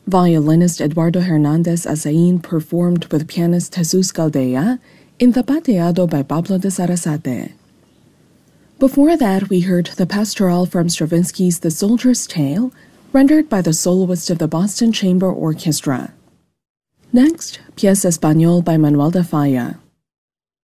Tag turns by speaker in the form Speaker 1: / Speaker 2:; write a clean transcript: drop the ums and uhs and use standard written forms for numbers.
Speaker 1: Violinist Eduardo Hernandez Azain performed with pianist Jesus Galdea in Zapateado by Pablo de Sarasate. Before that, we heard the pastoral from Stravinsky's The Soldier's Tale, rendered by the soloist of the Boston Chamber Orchestra. Next, Pièce Espagnole by Manuel de Falla.